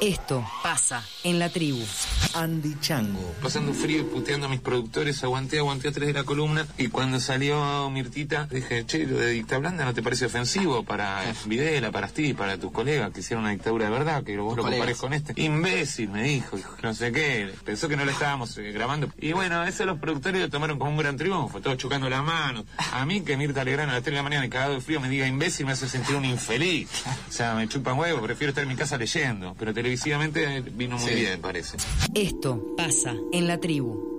Esto pasa en la tribu. Andy Chango. Pasando frío y puteando a mis productores, aguanté a 3 de la columna. Y cuando salió Mirtita, dije, che, lo de dicta blanda ¿no te parece ofensivo para Videla, para ti, para tus colegas que hicieron una dictadura de verdad, que vos lo comparés con este? Imbécil, me dijo, no sé qué. Pensó que no lo estábamos grabando. Y bueno, eso los productores lo tomaron como un gran triunfo, todos chocando las manos. A mí que Mirta Legrand a las 3 de la mañana, cagado de frío, me diga imbécil, me hace sentir un infeliz. O sea, me chupan huevo, prefiero estar en mi casa leyendo. Pero televisivamente vino muy bien, parece. Esto pasa en la tribu.